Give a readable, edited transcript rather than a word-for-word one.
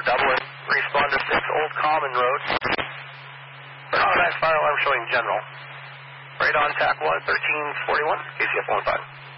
Dublin. Respond to 6 Old Common Road. For automatic fire alarm showing general. Right on TAC 1, 1341, KCF 15.